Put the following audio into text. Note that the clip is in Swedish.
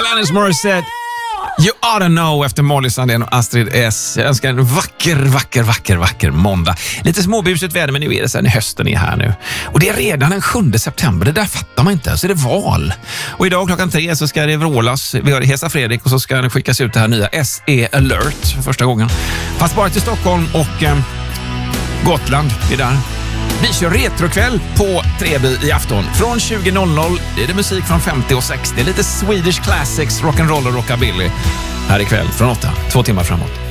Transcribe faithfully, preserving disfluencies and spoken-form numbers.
Alanis Morissette, You ought to know, efter Molly Sandén och Astrid S. Jag önskar en vacker, vacker, vacker, vacker måndag. Lite småbuset väder, men nu är det sen hösten är här nu. Och det är redan den sjunde september, det där fattar man inte. Så är det val. Och idag klockan tre så ska det vrålas. Vi har Hesa Fredrik och så ska det skickas ut det här nya S E Alert för första gången. Fast bara till Stockholm och eh, Gotland, det är där. Vi kör retrokväll på Treby i afton. Från tjugo noll noll är det musik från femtio och sextio. Lite Swedish Classics, rock'n'roll och rockabilly. Här ikväll från åtta, två timmar framåt.